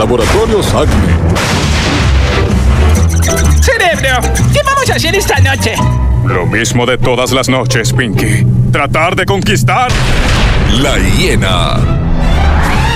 Laboratorios Acme. ¡Cerebro! ¿Qué vamos a hacer esta noche? Lo mismo de todas las noches, Pinky. Tratar de conquistar... La hiena.